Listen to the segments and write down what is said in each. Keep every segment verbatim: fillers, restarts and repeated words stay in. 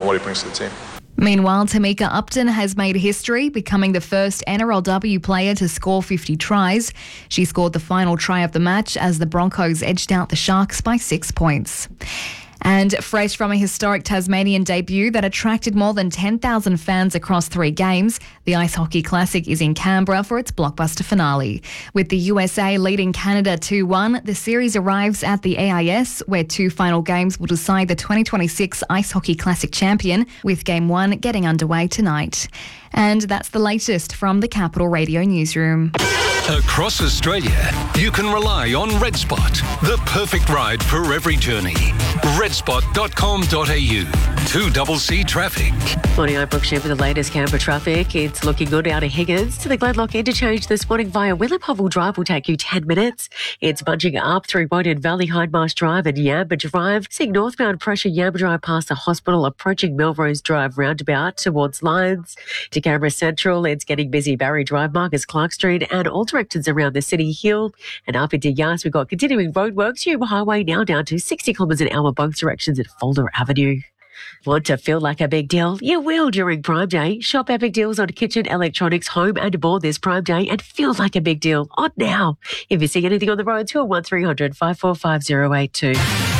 what he brings to the team. Meanwhile, Tamika Upton has made history, becoming the first N R L W player to score fifty tries. She scored the final try of the match as the Broncos edged out the Sharks by six points. And fresh from a historic Tasmanian debut that attracted more than ten thousand fans across three games, the Ice Hockey Classic is in Canberra for its blockbuster finale. With the U S A leading Canada two one, the series arrives at the A I S, where two final games will decide the twenty twenty-six Ice Hockey Classic champion, with Game one getting underway tonight. And that's the latest from the Capital Radio newsroom. Across Australia, you can rely on RedSpot, the perfect ride for every journey. red spot dot com dot a u. two C C traffic. Morning, I'm Brooke Shepherd for the latest Canberra traffic. It's looking good out of Higgins to the Gladlock interchange this morning via William Drive will take you ten minutes. It's bunching up through Boyden Valley, Hindmarsh Drive and Yamba Drive. Seeing northbound pressure Yamba Drive past the hospital, approaching Melrose Drive roundabout towards Lyons. To Canberra Central, it's getting busy Barry Drive, Marcus Clark Street and all directions around the City Hill. And up into Yass, we've got continuing roadworks. Hume Highway now down to sixty kilometres an hour both directions at Folder Avenue. Want to feel like a big deal? You will during Prime Day. Shop epic deals on kitchen, electronics, home and more this Prime Day and feel like a big deal on now. If you see anything on the road, call one three hundred, five four five, zero eight two.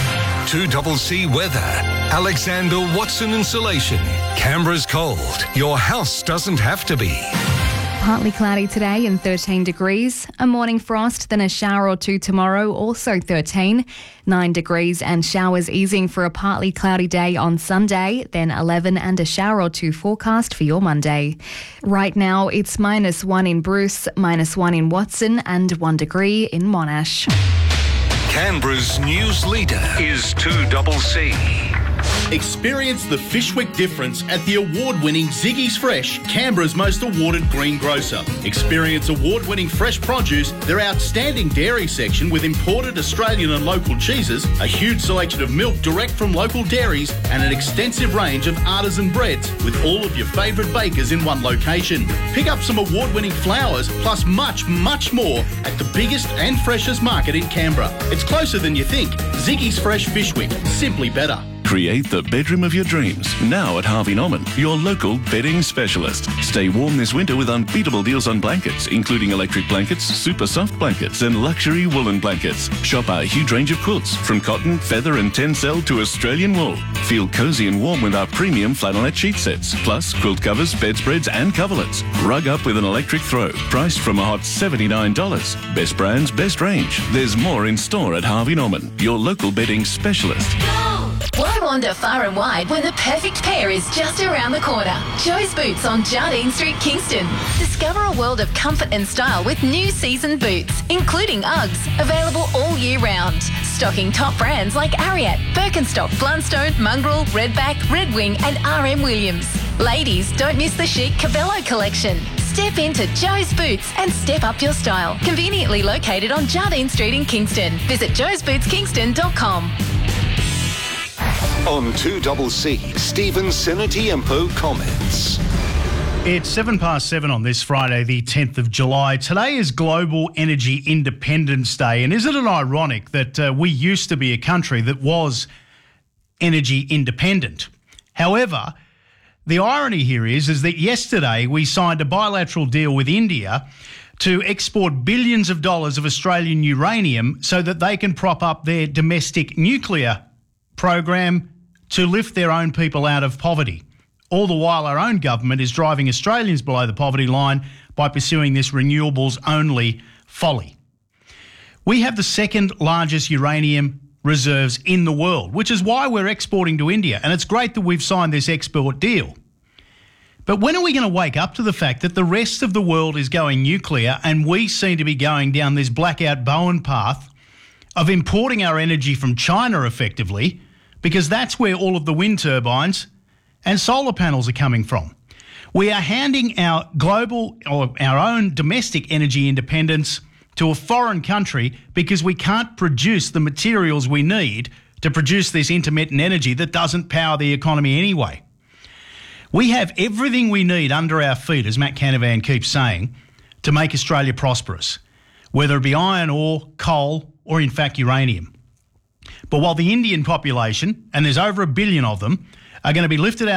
two C C weather. Alexander Watson Insulation. Canberra's cold. Your house doesn't have to be. Partly cloudy today and thirteen degrees. A morning frost, then a shower or two tomorrow, also thirteen. nine degrees and showers easing for a partly cloudy day on Sunday, then eleven and a shower or two forecast for your Monday. Right now, it's minus one in Bruce, minus one in Watson and one degree in Monash. Canberra's news leader is two C C. Experience the Fishwick difference at the award-winning Ziggy's Fresh, Canberra's most awarded green grocer. Experience award-winning fresh produce, their outstanding dairy section with imported Australian and local cheeses, a huge selection of milk direct from local dairies, and an extensive range of artisan breads with all of your favourite bakers in one location. Pick up some award-winning flowers, plus much, much more at the biggest and freshest market in Canberra. It's closer than you think. Ziggy's Fresh Fishwick, simply better. Create the bedroom of your dreams now at Harvey Norman, your local bedding specialist. Stay warm this winter with unbeatable deals on blankets, including electric blankets, super soft blankets, and luxury woolen blankets. Shop our huge range of quilts, from cotton, feather, and tencel to Australian wool. Feel cozy and warm with our premium flannelette sheet sets, plus quilt covers, bedspreads, and coverlets. Rug up with an electric throw, priced from a hot seventy-nine dollars. Best brands, best range. There's more in store at Harvey Norman, your local bedding specialist. Why wander far and wide when the perfect pair is just around the corner? Joe's Boots on Jardine Street, Kingston. Discover a world of comfort and style with new season boots, including Uggs, available all year round. Stocking top brands like Ariat, Birkenstock, Blundstone, Mongrel, Redback, Red Wing and R M Williams. Ladies, don't miss the chic Cabello collection. Step into Joe's Boots and step up your style. Conveniently located on Jardine Street in Kingston. Visit joes boots kingston dot com. On two C C, Stephen Senatiempo comments. It's seven past seven on this Friday, the tenth of July. Today is Global Energy Independence Day. And isn't it ironic that uh, we used to be a country that was energy independent? However, the irony here is, is that yesterday we signed a bilateral deal with India to export billions of dollars of Australian uranium so that they can prop up their domestic nuclear program to lift their own people out of poverty. All the while our own government is driving Australians below the poverty line by pursuing this renewables-only folly. We have the second largest uranium reserves in the world, which is why we're exporting to India, and it's great that we've signed this export deal. But when are we going to wake up to the fact that the rest of the world is going nuclear and we seem to be going down this blackout Bowen path of importing our energy from China effectively, because that's where all of the wind turbines and solar panels are coming from. We are handing our global or our own domestic energy independence to a foreign country because we can't produce the materials we need to produce this intermittent energy that doesn't power the economy anyway. We have everything we need under our feet, as Matt Canavan keeps saying, to make Australia prosperous, whether it be iron ore, coal, or in fact uranium. But while the Indian population, and there's over a billion of them, are going to be lifted out